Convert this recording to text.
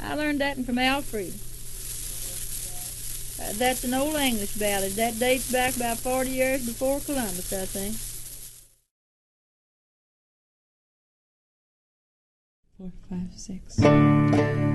I learned that from Alfred. That's an old English ballad. That dates back about 40 years before Columbus, I think. 4, 5, 6.